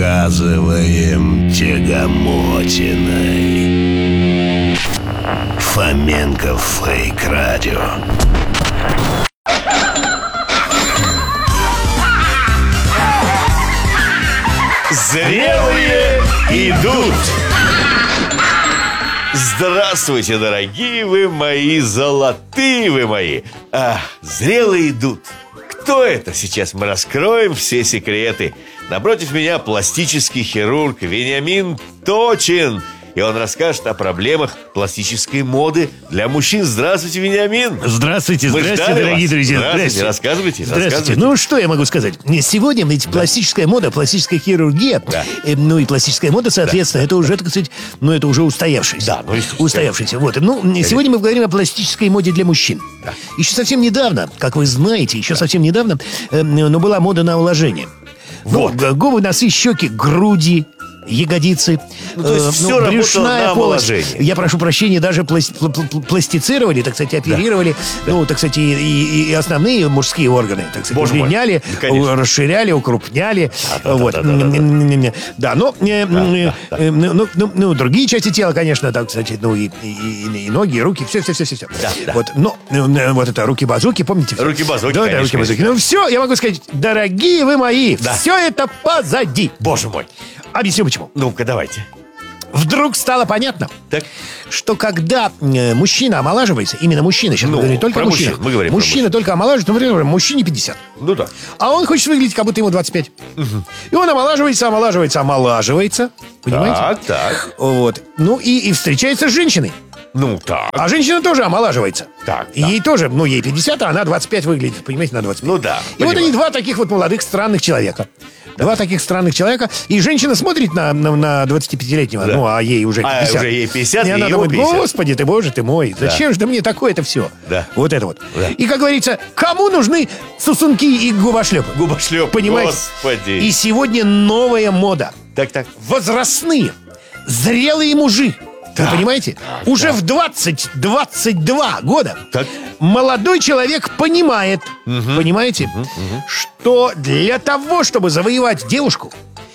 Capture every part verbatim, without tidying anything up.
Рассказываем тягомотиной. Фоменко Фейк Радио. Зрелые идут. Здравствуйте, дорогие вы мои, золотые вы мои. А, зрелые идут. Кто это? Сейчас мы раскроем все секреты. Напротив меня пластический хирург Вениамин Точин. И он расскажет о проблемах пластической моды для мужчин. Здравствуйте, Вениамин. Здравствуйте, Мы здравствуйте, дорогие вас. друзья. Здравствуйте, здравствуйте. Рассказывайте, здравствуйте. рассказывайте. Ну, что я могу сказать? Сегодня ведь да. пластическая мода, пластическая хирургия, да. э, ну и пластическая мода, соответственно, да. это уже, так сказать, ну это уже устоявшаяся. Да, ну устоявшаяся. Вот. Ну, Конечно. сегодня мы говорим о пластической моде для мужчин. Да. Еще совсем недавно, как вы знаете, еще да. совсем недавно, э, ну, была мода на уложение. Вот. Ну, губы, носы, щеки, груди, ягодицы, ну, то есть э, все ну, брюшная полость. Я прошу прощения, даже пласти- пластицировали, так сказать, оперировали, да. ну, так сказать, и, и, и основные мужские органы, так сказать, удлиняли, ну, расширяли, укрупняли. Да, вот. да, да, да, да. да, но э, да, э, да, э, ну, ну, ну, другие части тела, конечно, так, кстати, ну, и, и, и, и ноги, и руки, все, все, все, все. все. Да, да. Вот, но э, вот это руки-базуки, помните? Руки-базуки, да, конечно. Да, руки-базуки. Ну, все, я могу сказать, дорогие вы мои, да. все это позади. Боже мой. Объясню почему. Ну-ка, давайте. Вдруг стало понятно, так. что когда э, мужчина омолаживается, именно мужчина, сейчас ну, мы говорим только о мужчинах, мужчин, мы говорим мужчина только омолаживается, например, мужчине пятьдесят. Ну да. А он хочет выглядеть, как будто ему двадцать пять. Угу. И он омолаживается, омолаживается, омолаживается. Понимаете? Так, так. Вот. Ну и, и встречается с женщиной. Ну так. А женщина тоже омолаживается. Так, и ей тоже, ну ей пятьдесят, а она двадцать пять выглядит, понимаете, на двадцать пять. Ну да. И понимаю. вот они два таких вот молодых странных человека. Да. Два таких странных человека. И женщина смотрит на, на, на двадцатипятилетнего, да. ну а ей уже пятьдесят. А уже ей пятьдесят, и она думает, господи ты, боже ты мой, зачем да. же да мне такое-то все? Да. Вот это вот. Да. И, как говорится, кому нужны сосунки и губошлепы? Губошлепы, понимаете? Господи. И сегодня новая мода. Так, так. Возрастные, зрелые мужи. Да. Вы понимаете? Да, Уже да. в двадцать-двадцать два года так. молодой человек понимает, угу. понимаете, угу, угу. что для того, чтобы завоевать девушку,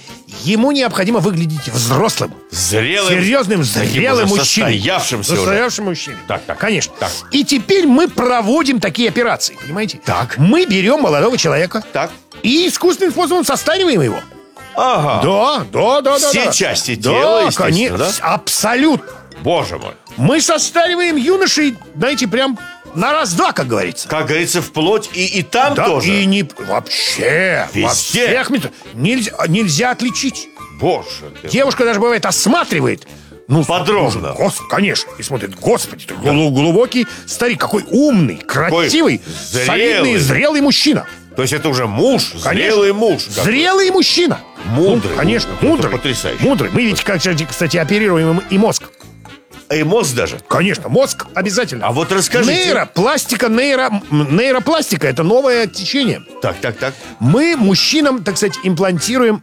ему необходимо выглядеть взрослым, зрелым, серьезным, зрелым мужчиной. Состоявшимся Состоявшимся мужчиной. Так, так. Конечно. Так. И теперь мы проводим такие операции, понимаете? Так. Мы берем молодого человека так. и искусственным способом состариваем его. Ага. Да, да, да, да. Все да. части да, тела, естественно, конечно, да? Абсолютно. Боже мой. Мы состариваем юношей, знаете, прям на раз-два, как говорится. Как говорится, вплоть и, и там да, тоже. И не вообще. Везде. Во всех методах. Нельзя, нельзя отличить. Боже. Девушка даже бывает осматривает. Ну, подробно. Ну, гос, конечно. И смотрит, господи, ты да. глубокий старик, какой умный, красивый, зрелый. солидный, зрелый мужчина. То есть это уже муж, конечно. Зрелый муж. Зрелый мужчина. Мудрый. Ну, конечно, это мудрый. Потрясающе. Мудрый. Мы ведь, кстати, оперируем и мозг. И мозг даже? Конечно, мозг обязательно. А вот расскажите. Нейропластика, нейро, нейропластика – это новое течение. Так, так, так. Мы мужчинам, так сказать, имплантируем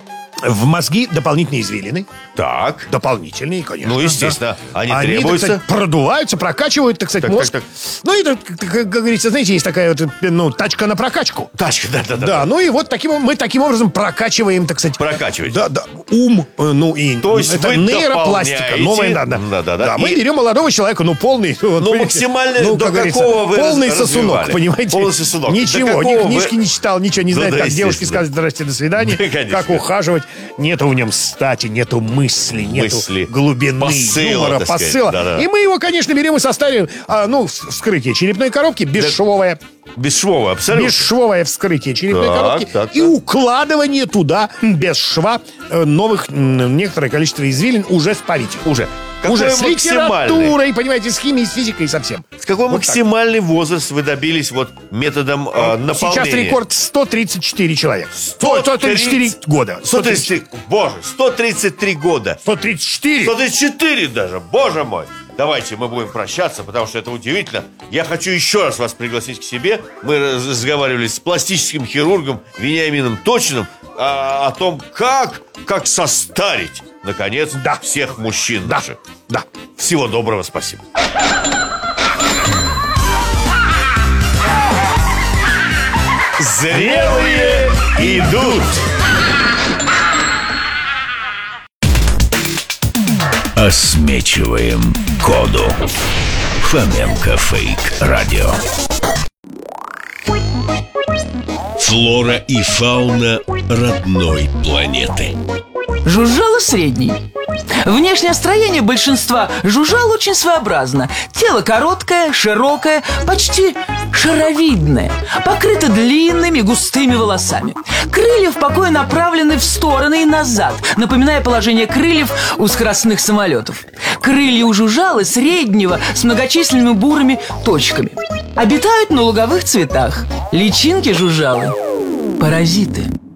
в мозги дополнительные извилины. Так. Дополнительные, конечно. Ну, естественно, да. они, они требуются. так сказать, продуваются, прокачивают, так сказать, так, мозг. Так, так. Ну, и, как, как говорится, знаете, есть такая вот, ну, тачка на прокачку. Тачка, да, да, да. Да, ну и вот таким, мы таким образом прокачиваем, так сказать. Прокачиваете. Да, да, ум, ну и... То есть это вы нейропластика. Новая, да, да. Да, да, да. да и... мы берем молодого человека, ну, полный... Ну, максимально ну, до какого вы полный развивали? сосунок, понимаете? Полный сосунок. Ничего, ни книжки вы... не читал, ничего не знает, да, как девушке сказать «здрасте, до свидания», да, как ухаживать. Нету в нем стати, нету мысли, нету мысли. глубины, посыла, юмора, посыла. Да, да. И мы его, конечно, берем и состарим. А, ну, вскрытие черепной коробки бесшвовое. Да. Бесшвовое, абсолютно. Бесшвовое вскрытие черепной так, коробки так, и так. укладывание туда без шва новых некоторое количество извилин уже с памятью. Уже. Какой уже с литературой, понимаете, с химией, с физикой, совсем. С какой вот максимальный так. возраст вы добились вот методом э, наполнения? Сейчас рекорд сто тридцать четыре человека. сто тридцать четыре года. сто тридцать четыре, боже, сто тридцать три года. сто тридцать четыре. сто тридцать четыре даже, боже мой. Давайте мы будем прощаться, потому что это удивительно. Я хочу еще раз вас пригласить к себе. Мы разговаривали с пластическим хирургом Вениамином Точиным о, о том, как, как состарить, наконец, да. всех мужчин да. даже. Да. Всего доброго, спасибо. Зрелые идут. Просмечиваем коду. Фоменко Фейк Радио. Флора и фауна родной планеты. Жужжало средний. Внешнее строение большинства жужжал очень своеобразно. Тело короткое, широкое, почти шаровидное, покрыто длинными густыми волосами. Крылья в покое направлены в стороны и назад, напоминая положение крыльев у скоростных самолетов. Крылья у жужжалы среднего с многочисленными бурыми точками. Обитают на луговых цветах. Личинки жужжалы – паразиты.